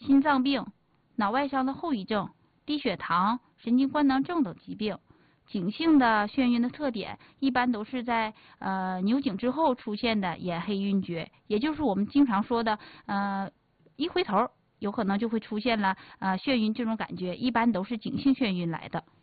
心脏病、脑外伤的后遗症、低血糖、神经官能症等疾病。颈性的眩晕的特点一般都是在扭颈之后出现的眼黑晕厥，也就是我们经常说的一回头有可能就会出现了眩晕这种感觉，一般都是颈性眩晕来的。